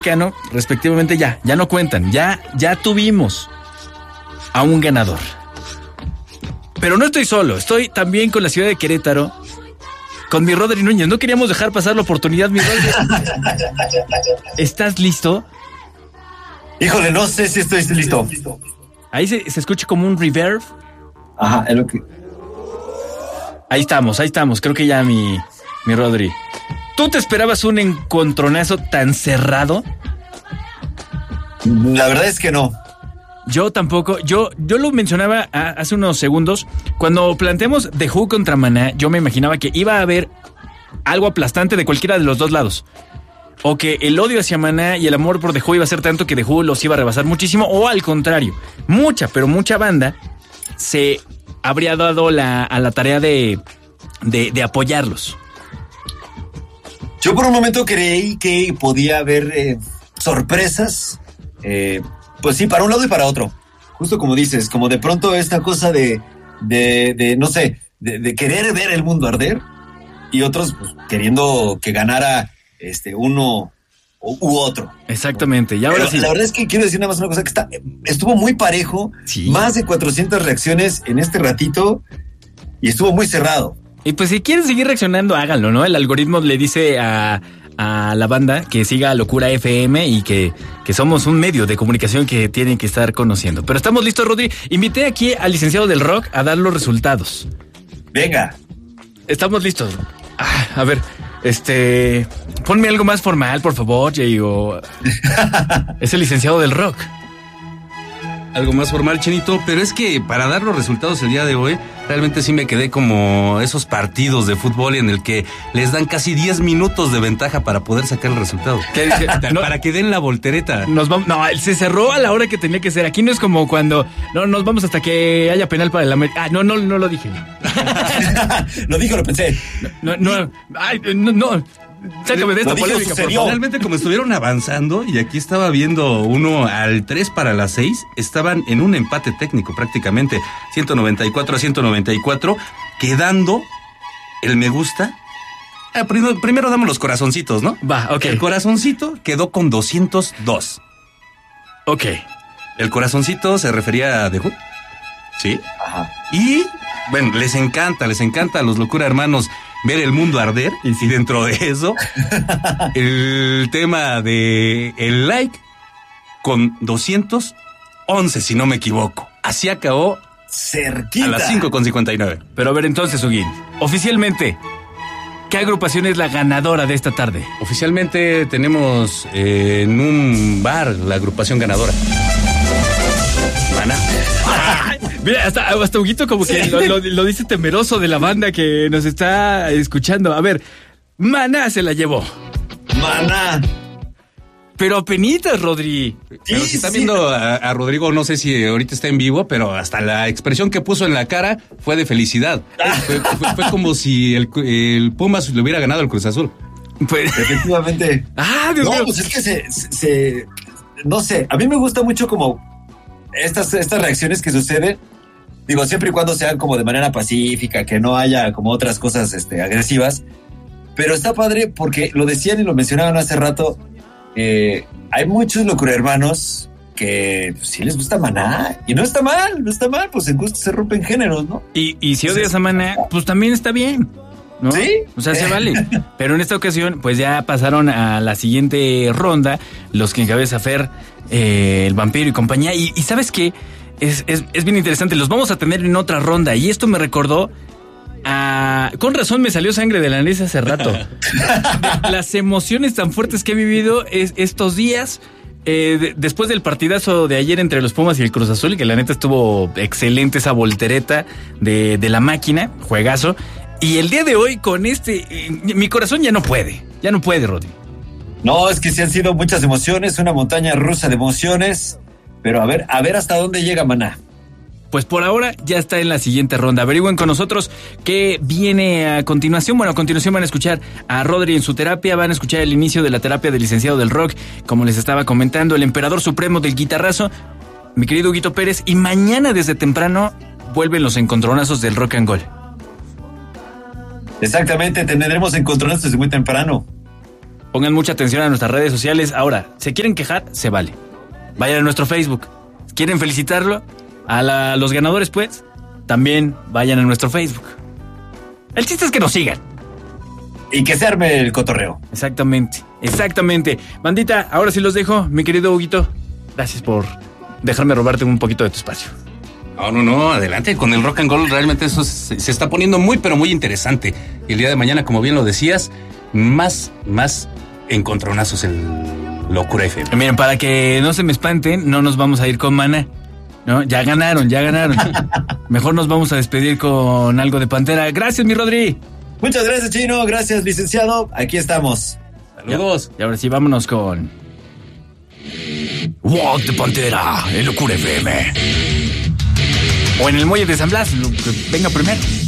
respectivamente ya no cuentan, ya tuvimos a un ganador. Pero no estoy solo, estoy también con la ciudad de Querétaro, con mi Rodri Núñez. No queríamos dejar pasar la oportunidad, mi Rodri. ¿Estás listo? Híjole, no sé si estoy listo. Ahí se escucha como un reverb. Ajá, es lo que... Ahí estamos, creo que ya mi Rodri. ¿Tú te esperabas un encontronazo tan cerrado? La verdad es que no. Yo tampoco. Yo lo mencionaba hace unos segundos. Cuando planteamos The Who contra Maná, yo me imaginaba que iba a haber algo aplastante de cualquiera de los dos lados. O que el odio hacia Maná y el amor por The Who iba a ser tanto que The Who los iba a rebasar muchísimo. O al contrario, mucha banda se habría dado a la tarea de apoyarlos. Yo por un momento creí que podía haber sorpresas, pues sí, para un lado y para otro. Justo como dices, como de pronto esta cosa de no sé, de querer ver el mundo arder, y otros pues, queriendo que ganara uno u otro. Exactamente. Y ahora pero sí. La verdad es que quiero decir nada más una cosa, que estuvo muy parejo, sí. Más de 400 reacciones en este ratito, y estuvo muy cerrado. Y pues si quieren seguir reaccionando, háganlo, ¿no? El algoritmo le dice a la banda que siga Locura FM y que somos un medio de comunicación que tienen que estar conociendo. Pero estamos listos, Rodri. Invité aquí al licenciado del rock a dar los resultados. Venga. Estamos listos. A ver, ponme algo más formal, por favor, Jay, es el licenciado del rock. Algo más formal, Chenito, pero es que para dar los resultados el día de hoy, realmente sí me quedé como esos partidos de fútbol en el que les dan casi 10 minutos de ventaja para poder sacar el resultado. Para que den la voltereta. Se cerró a la hora que tenía que ser. Aquí no es como cuando nos vamos hasta que haya penal para el América. No lo dije. Lo pensé. No. Sácame de esta polémica, por favor. Realmente como estuvieron avanzando, y aquí estaba viendo uno al 3 para las 6, estaban en un empate técnico prácticamente, 194-194, quedando el me gusta. Primero damos los corazoncitos, ¿no? Va, ok. El corazoncito quedó con 202. Ok. El corazoncito se refería a The Who. Sí. Ajá. Y, bueno, les encanta a los Locura Hermanos ver el mundo arder, y dentro de eso, el tema de el like con 211, si no me equivoco. Así acabó. Cerquita. A las 5:59. Pero a ver entonces, Huguín, oficialmente, ¿qué agrupación es la ganadora de esta tarde? Oficialmente tenemos en un bar la agrupación ganadora. Maná. Mira, hasta Huguito como que lo dice temeroso de la banda que nos está escuchando. A ver, Maná se la llevó. Maná. Pero apenitas, Rodri. Pero si están viendo a Rodrigo, no sé si ahorita está en vivo, pero hasta la expresión que puso en la cara fue de felicidad. Fue como si el Pumas le hubiera ganado el Cruz Azul. Pues, efectivamente. Dios mío. Pues es que no sé, a mí me gusta mucho como estas reacciones que suceden, digo, siempre y cuando sean como de manera pacífica, que no haya como otras cosas agresivas, pero está padre porque lo decían y lo mencionaban hace rato, hay muchos locurhermanos que pues, sí les gusta Maná, y no está mal, pues en gusto se rompen géneros, ¿no? Y si odias a Maná, pues también está bien, ¿no? Sí. O sea, se vale. Pero en esta ocasión, pues ya pasaron a la siguiente ronda los que encabeza Fer, el Vampiro y compañía. Y ¿sabes qué? Es bien interesante. Los vamos a tener en otra ronda. Y esto me recordó con razón me salió sangre de la nariz hace rato. Las emociones tan fuertes que he vivido estos días. Después del partidazo de ayer entre los Pumas y el Cruz Azul, que la neta estuvo excelente esa voltereta de la máquina, juegazo. Y el día de hoy con mi corazón ya no puede, Rodri. No, es que sí han sido muchas emociones, una montaña rusa de emociones, pero a ver hasta dónde llega Maná. Pues por ahora ya está en la siguiente ronda. Averigüen con nosotros qué viene a continuación. Bueno, a continuación van a escuchar a Rodri en su terapia, van a escuchar el inicio de la terapia del licenciado del rock, como les estaba comentando, el emperador supremo del guitarrazo, mi querido Huguito Pérez, y mañana desde temprano vuelven los encontronazos del rock and roll. Exactamente, tendremos encontronazos desde muy temprano. Pongan mucha atención a nuestras redes sociales. Ahora, ¿se quieren quejar? Se vale. Vayan a nuestro Facebook. ¿Quieren felicitarlo? A los ganadores, pues, también vayan a nuestro Facebook. El chiste es que nos sigan. Y que se arme el cotorreo. Exactamente. Bandita, ahora sí los dejo. Mi querido Huguito, gracias por dejarme robarte un poquito de tu espacio. No, adelante. Con el rock and roll realmente eso se está poniendo muy, pero muy interesante. Y el día de mañana, como bien lo decías, más encontronazos en Locura FM. Miren, para que no se me espanten, no nos vamos a ir con Maná, ¿no? Ya ganaron. Mejor nos vamos a despedir con algo de Pantera. Gracias, mi Rodri. Muchas gracias, Chino. Gracias, licenciado. Aquí estamos. Saludos. Y ahora sí, vámonos con Walk de Pantera en Locura FM. O en el muelle de San Blas, lo que venga primero.